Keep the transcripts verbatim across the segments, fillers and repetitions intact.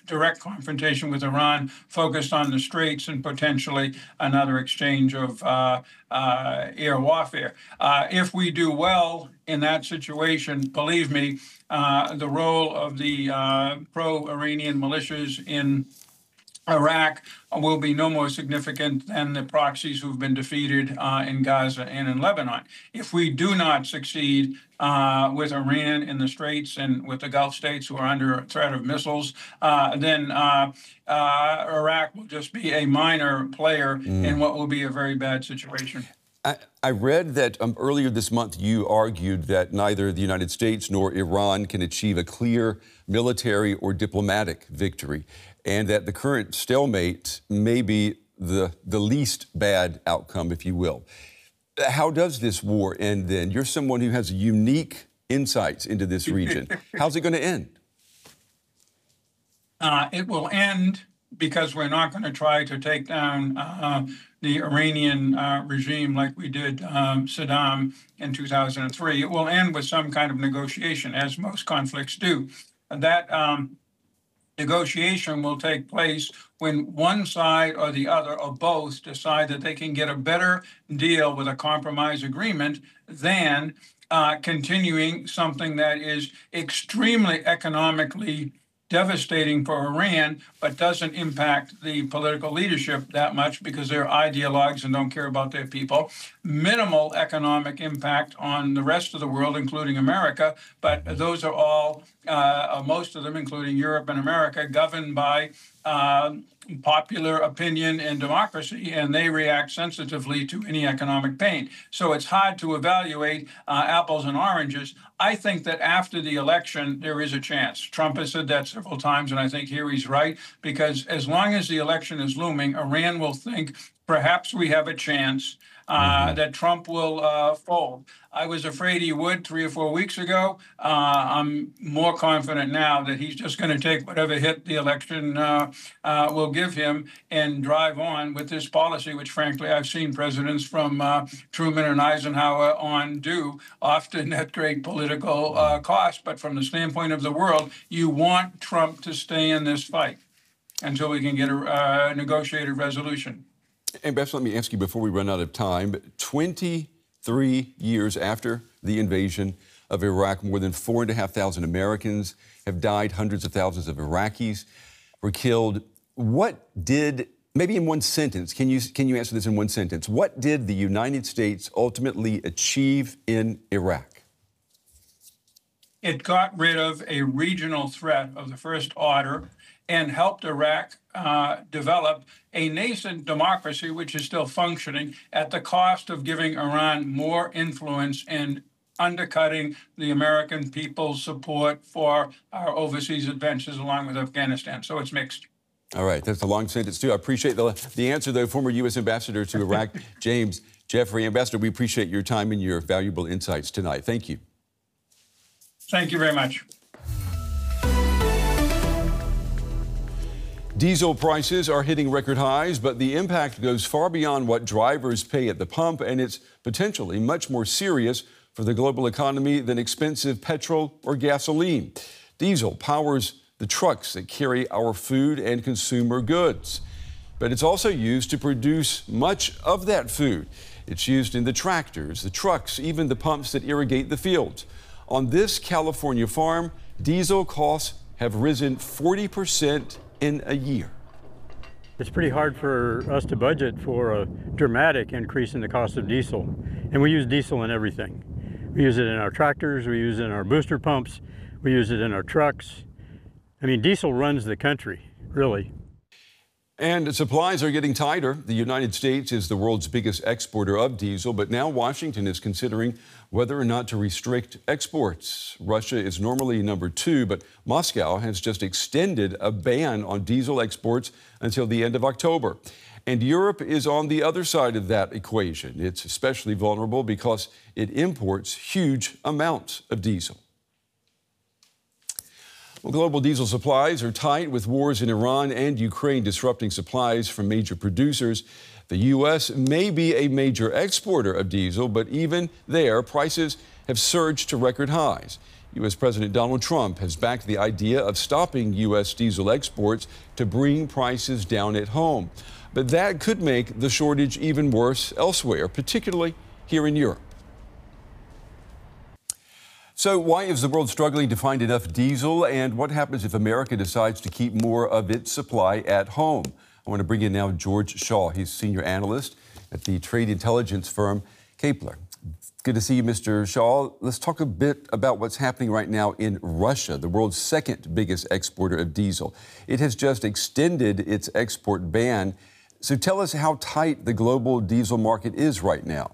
direct confrontation with Iran focused on the Straits and potentially another exchange of uh, uh, air warfare. Uh, if we do well in that situation, believe me, uh, the role of the uh, pro-Iranian militias in Iraq will be no more significant than the proxies who've been defeated uh, in Gaza and in Lebanon. If we do not succeed uh, with Iran in the Straits and with the Gulf states who are under threat of missiles, uh, then uh, uh, Iraq will just be a minor player mm. in what will be a very bad situation. I, I read that um, earlier this month you argued that neither the United States nor Iran can achieve a clear military or diplomatic victory, and that the current stalemate may be the, the least bad outcome, if you will. How does this war end then? You're someone who has unique insights into this region. How's it going to end? Uh, it will end because we're not going to try to take down uh, the Iranian uh, regime like we did um, Saddam in two thousand three. It will end with some kind of negotiation, as most conflicts do. That um, negotiation will take place when one side or the other or both decide that they can get a better deal with a compromise agreement than uh, continuing something that is extremely economically devastating for Iran, but doesn't impact the political leadership that much because they're ideologues and don't care about their people. Minimal economic impact on the rest of the world, including America, but those are all, uh, most of them, including Europe and America, governed by uh, popular opinion and democracy, and they react sensitively to any economic pain. So it's hard to evaluate uh, apples and oranges. I think that after the election, there is a chance. Trump has said that several times, and I think here he's right, because as long as the election is looming, Iran will think perhaps we have a chance uh, mm-hmm. that Trump will uh, fold. I was afraid he would three or four weeks ago. Uh, I'm more confident now that he's just going to take whatever hit the election uh, uh, will give him and drive on with this policy, which frankly I've seen presidents from uh, Truman and Eisenhower on do, often at great political uh, cost. But from the standpoint of the world, you want Trump to stay in this fight until we can get a uh, negotiated resolution. Ambassador, let me ask you before we run out of time, twenty-three years after the invasion of Iraq, more than four and a half thousand Americans have died, hundreds of thousands of Iraqis were killed. What did, maybe in one sentence, can you, can you answer this in one sentence, what did the United States ultimately achieve in Iraq? It got rid of a regional threat of the first order and helped Iraq uh, develop a nascent democracy, which is still functioning, at the cost of giving Iran more influence and undercutting the American people's support for our overseas adventures along with Afghanistan. So it's mixed. All right, that's a long sentence, too. I appreciate the, the answer, though. Former U S Ambassador to Iraq, James Jeffrey. Ambassador, we appreciate your time and your valuable insights tonight. Thank you. Thank you very much. Diesel prices are hitting record highs, but the impact goes far beyond what drivers pay at the pump, and it's potentially much more serious for the global economy than expensive petrol or gasoline. Diesel powers the trucks that carry our food and consumer goods, but it's also used to produce much of that food. It's used in the tractors, the trucks, even the pumps that irrigate the fields. On this California farm, diesel costs have risen forty percent in a year. It's pretty hard for us to budget for a dramatic increase in the cost of diesel. And we use diesel in everything. We use it in our tractors, we use it in our booster pumps, we use it in our trucks. I mean, diesel runs the country, really. And supplies are getting tighter. The United States is the world's biggest exporter of diesel, but now Washington is considering whether or not to restrict exports. Russia is normally number two, but Moscow has just extended a ban on diesel exports until the end of October. And Europe is on the other side of that equation. It's especially vulnerable because it imports huge amounts of diesel. Well, global diesel supplies are tight with wars in Iran and Ukraine disrupting supplies from major producers. The U S may be a major exporter of diesel, but even there, prices have surged to record highs. U S President Donald Trump has backed the idea of stopping U S diesel exports to bring prices down at home. But that could make the shortage even worse elsewhere, particularly here in Europe. So why is the world struggling to find enough diesel, and what happens if America decides to keep more of its supply at home? I want to bring in now George Shaw. He's senior analyst at the trade intelligence firm Kepler. Good to see you, Mister Shaw. Let's talk a bit about what's happening right now in Russia, the world's second biggest exporter of diesel. It has just extended its export ban. So tell us how tight the global diesel market is right now.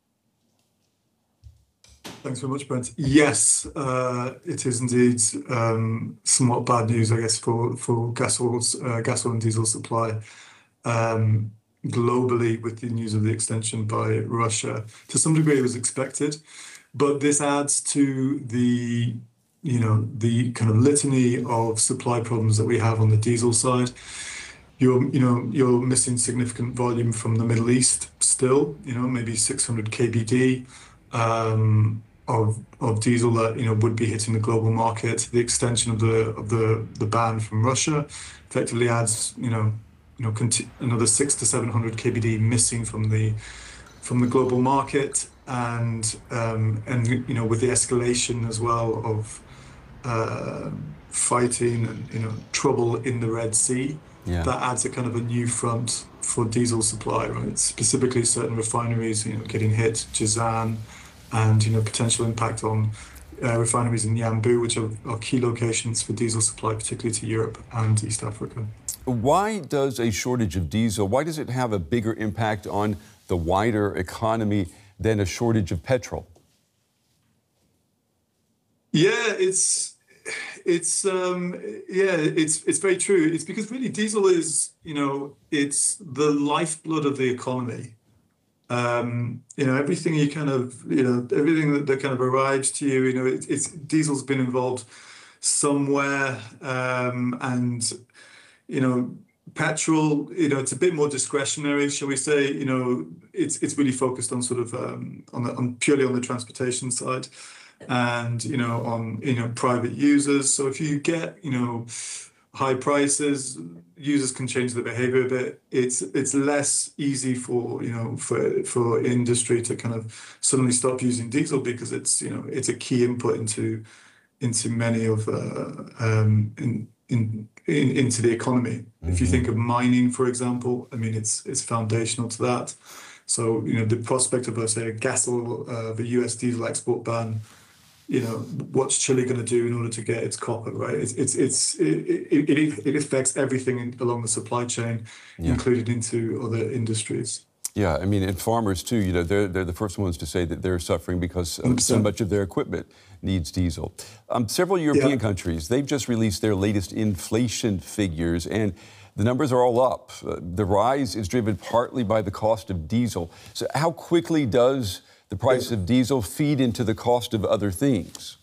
Thanks very much, Brent. Yes, uh, it is indeed um, somewhat bad news, I guess, for for gasoil, uh, gasoil and diesel supply um, globally, with the news of the extension by Russia. To some degree, it was expected, but this adds to the you know the kind of litany of supply problems that we have on the diesel side. You're you know you're missing significant volume from the Middle East still. You know maybe six hundred K B D. Um, of of diesel that you know would be hitting the global market. The extension of the of the the ban from Russia effectively adds you know you know conti- another six to seven hundred K B D missing from the from the global market, and um, and you know with the escalation as well of uh, fighting and you know trouble in the Red Sea, yeah. That adds a kind of a new front for diesel supply, right? Specifically, certain refineries you know getting hit, Jazan. And you know potential impact on uh, refineries in Yanbu, which are, are key locations for diesel supply, particularly to Europe and East Africa. Why does a shortage of diesel, why does it have a bigger impact on the wider economy than a shortage of petrol? Yeah, it's it's um, yeah, it's it's very true. It's because really diesel is you know it's the lifeblood of the economy. Um, you know, everything you kind of, you know, everything that, that kind of arrives to you, you know, it, it's diesel's been involved somewhere. Um, and, you know, petrol, you know, it's a bit more discretionary, shall we say, you know, it's it's really focused on sort of um, on, the, on purely on the transportation side and, you know, on, you know, private users. So if you get, you know, high prices, users can change their behavior a bit. It's it's less easy for you know for for industry to kind of suddenly stop using diesel because it's you know it's a key input into into many of uh, um, in, in in into the economy. Mm-hmm. If you think of mining, for example, I mean it's it's foundational to that. So you know the prospect of, let's say, a gas oil, uh, the U S diesel export ban. You know what's Chile going to do in order to get its copper, right? It's it's it's it it, it affects everything in, along the supply chain, yeah. Included into other industries. Yeah, I mean, and farmers too. You know, they're they're the first ones to say that they're suffering because um, so much of their equipment needs diesel. Um, several European yeah. countries, they've just released their latest inflation figures, and the numbers are all up. Uh, the rise is driven partly by the cost of diesel. So, how quickly does the price of diesel feed into the cost of other things?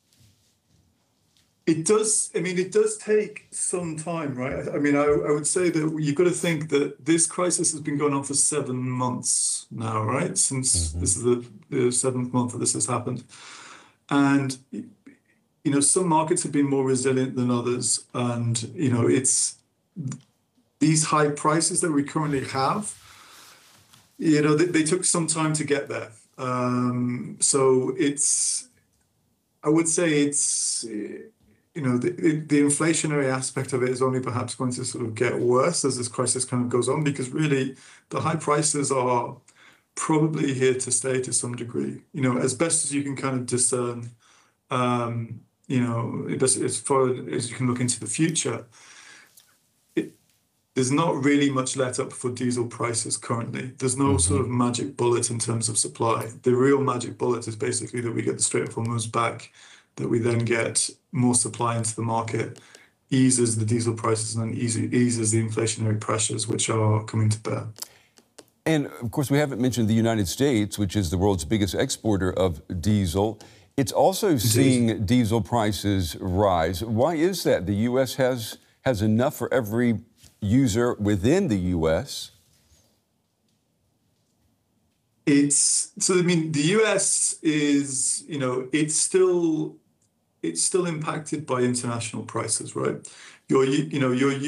It does. I mean, it does take some time, right? I mean, I, I would say that you've got to think that this crisis has been going on for seven months now, right? Since mm-hmm. this is the, the seventh month that this has happened. And, you know, some markets have been more resilient than others. And, you know, it's these high prices that we currently have, you know, they, they took some time to get there. Um, so it's, I would say it's, you know, the, the inflationary aspect of it is only perhaps going to sort of get worse as this crisis kind of goes on, because really the high prices are probably here to stay to some degree, you know, as best as you can kind of discern, um, you know, as far as you can look into the future. There's not really much let up for diesel prices currently. There's no mm-hmm. sort of magic bullet in terms of supply. The real magic bullet is basically that we get the Strait of Hormuz back, that we then get more supply into the market, eases the diesel prices, and then eases, eases the inflationary pressures which are coming to bear. And of course, we haven't mentioned the United States, which is the world's biggest exporter of diesel. It's also seeing diesel prices rise. Why is that? The U S has has enough for every user within the U S? It's so I mean the U S is you know it's still it's still impacted by international prices, right? You're, you know, you're